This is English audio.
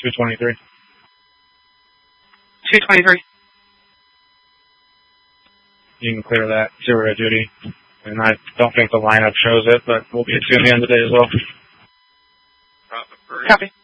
223. 223. You can clear that. 0 duty. And I don't think the lineup shows it, but we'll be at 2 at the end of the day as well. Copy.